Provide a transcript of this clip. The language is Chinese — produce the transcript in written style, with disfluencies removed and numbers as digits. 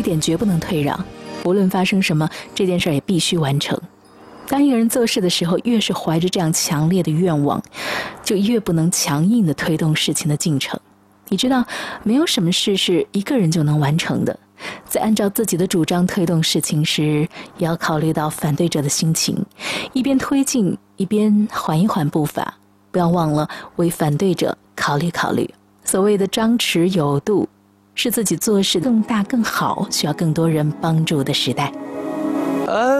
一点绝不能退让，无论发生什么，这件事也必须完成。当一个人做事的时候，越是怀着这样强烈的愿望，就越不能强硬地推动事情的进程。你知道，没有什么事是一个人就能完成的。在按照自己的主张推动事情时，也要考虑到反对者的心情，一边推进，一边缓一缓步伐，不要忘了为反对者考虑考虑。所谓的张弛有度，是自己做事更大更好，需要更多人帮助的时代。